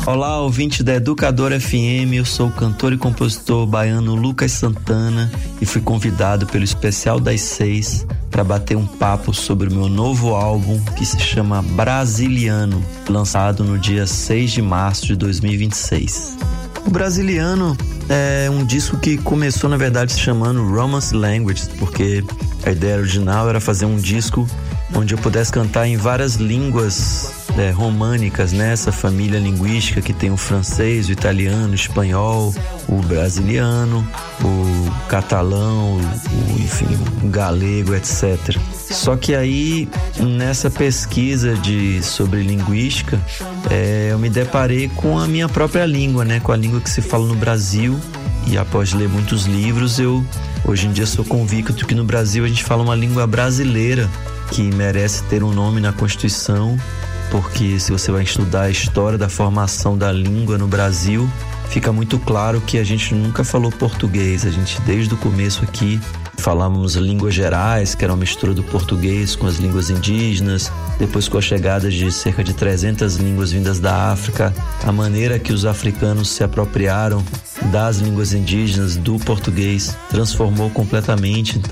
Olá, ouvinte da Educadora FM, eu sou o cantor e compositor baiano Lucas Santana e fui convidado pelo Especial das 6 para bater um papo sobre o meu novo álbum que se chama Brasiliano, lançado no dia 6 de março de 2026. O Brasiliano é um disco que começou, na verdade, se chamando Romance Language, porque a ideia original era fazer um disco onde eu pudesse cantar em várias línguas românicas, né? Essa família linguística que tem o francês, o italiano, o espanhol, o brasiliano, o catalão, o galego, etc. Só que aí, nessa pesquisa sobre linguística, eu me deparei com a minha própria língua, né? Com a língua que se fala no Brasil. E após ler muitos livros, eu hoje em dia sou convicto que no Brasil a gente fala uma língua brasileira que merece ter um nome na Constituição, porque se você vai estudar a história da formação da língua no Brasil, fica muito claro que a gente nunca falou português. A gente, desde o começo aqui, falávamos línguas gerais, que era uma mistura do português com as línguas indígenas. Depois, com a chegada de cerca de 300 línguas vindas da África, a maneira que os africanos se apropriaram das línguas indígenas, do português, transformou completamente.